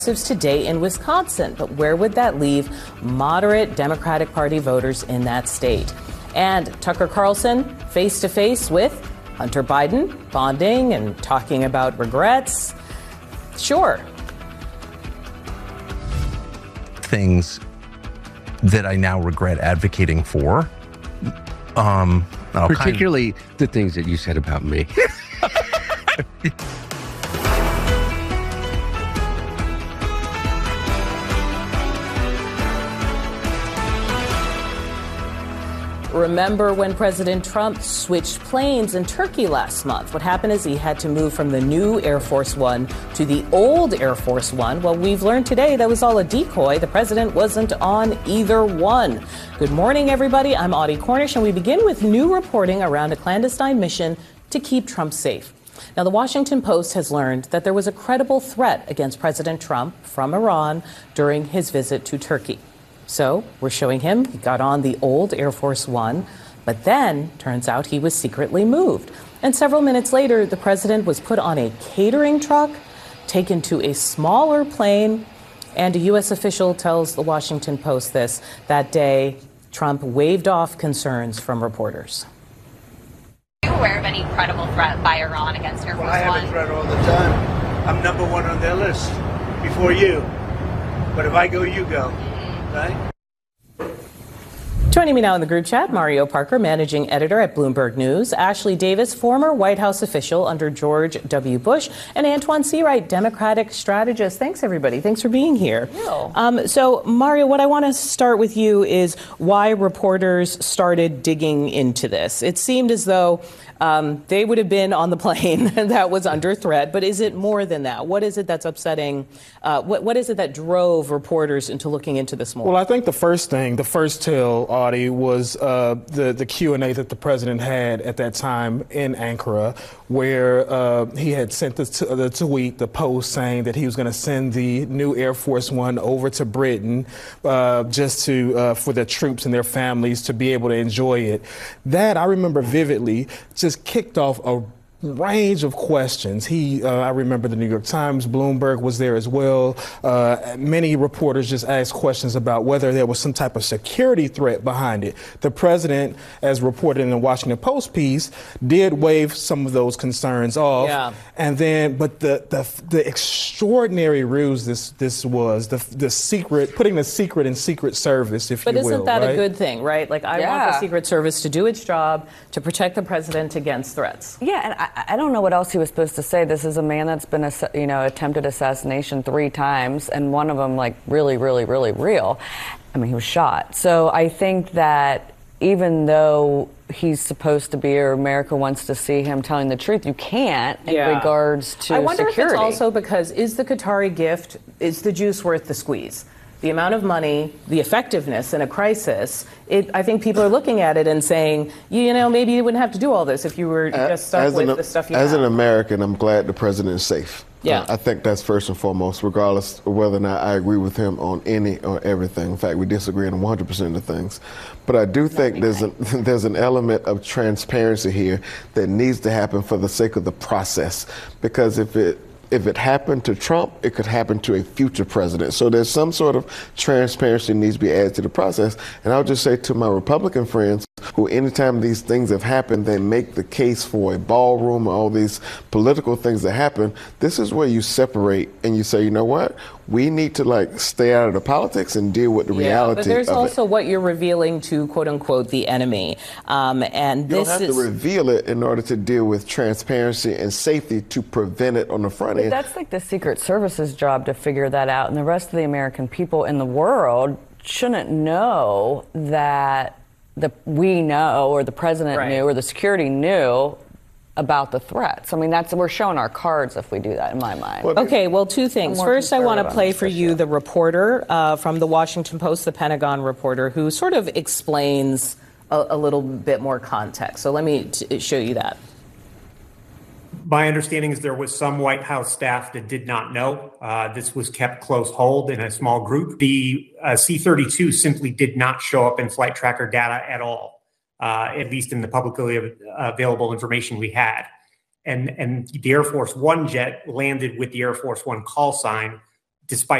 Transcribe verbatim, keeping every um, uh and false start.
Today in Wisconsin, but where would that leave moderate Democratic Party voters in that state? And Tucker Carlson face to face with Hunter Biden, bonding and talking about regrets. Sure. Things that I now regret advocating for. Um, Particularly kind of... the things that you said about me. Remember when President Trump switched planes in Turkey last month? What happened is he had to move from the new Air Force One to the old Air Force One. Well, we've learned today that was all a decoy. The president wasn't on either one. Good morning, everybody. I'm Audie Cornish, and we begin with new reporting around a clandestine mission to keep Trump safe. Now, the Washington Post has learned that there was a credible threat against President Trump from Iran during his visit to Turkey. So we're showing him, he got on the old Air Force One, but then turns out he was secretly moved. And several minutes later, the president was put on a catering truck, taken to a smaller plane, and a U S official tells the Washington Post this. That day, Trump waved off concerns from reporters. Are you aware of any credible threat by Iran against Air Force One? Well, I have a threat all the time. I'm number one on their list before you. But if I go, you go. Right. Joining me now in the group chat, Mario Parker, managing editor at Bloomberg News, Ashley Davis, former White House official under George W. Bush, and Antoine Seawright, Democratic strategist. Thanks, everybody. Thanks for being here. Um, so, Mario, what I want to start with you is why reporters started digging into this. It seemed as though um, they would have been on the plane that was under threat, but is it more than that? What is it that's upsetting? Uh, what, what is it that drove reporters into looking into this more? Well, I think the first thing, the first tell, Audie, was uh, the, the Q and A that the president had at that time in Ankara, where uh, he had sent the, t- the tweet, the post, saying that he was going to send the new Air Force One over to Britain uh, just to uh, for the troops and their families to be able to enjoy it. That, I remember vividly, just kicked off a range of questions. He, uh, I remember the New York Times, Bloomberg was there as well. Uh, many reporters just asked questions about whether there was some type of security threat behind it. The president, as reported in the Washington Post piece, did wave some of those concerns off. Yeah. And then, but the, the the extraordinary ruse this this was, the the secret, putting the secret in Secret Service, if but you will. But isn't that right? a good thing, right? Like, I yeah. want the Secret Service to do its job to protect the president against threats. Yeah, and I, I don't know what else he was supposed to say. This is a man that's been, you know, attempted assassination three times, and one of them, like, really, really, really real. I mean, he was shot. So I think that even though he's supposed to be, or America wants to see him telling the truth, you can't in yeah. regards to I wonder security. if it's also because, is the Qatari gift, is the juice worth the squeeze? The amount of money, the effectiveness in a crisis, it, I think people are looking at it and saying, you, you know, maybe you wouldn't have to do all this if you were just stuck as with an, the stuff you As have. an American, I'm glad the president is safe. Yeah. Uh, I think that's first and foremost, regardless of whether or not I agree with him on any or everything. In fact, we disagree on one hundred percent of the things. But I do think there's, a, there's an element of transparency here that needs to happen for the sake of the process. Because if it If it happened to Trump, it could happen to a future president. So there's some sort of transparency needs to be added to the process. And I'll just say to my Republican friends, who anytime these things have happened, they make the case for a ballroom or all these political things that happen. This is where you separate and you say, you know what? We need to like stay out of the politics and deal with the yeah, reality but there's of also it. what you're revealing to, quote unquote, the enemy. Um, and You this don't have is to reveal it in order to deal with transparency and safety to prevent it on the front But end. that's like the Secret Service's job to figure that out, and the rest of the American people in the world shouldn't know that the we know, or the president Right. knew, or the security knew about the threats. I mean, that's we're showing our cards if we do that, in my mind. Well, Okay, well, two things. more First, I want to conservative on play this for you issue. the reporter uh, from the Washington Post, the Pentagon reporter, who sort of explains a, a little bit more context. So let me t- show you that. My understanding is there was some White House staff that did not know. Uh, this was kept close hold in a small group. The uh, C thirty-two simply did not show up in flight tracker data at all, uh, at least in the publicly available information we had. And, and the Air Force One jet landed with the Air Force One call sign, despite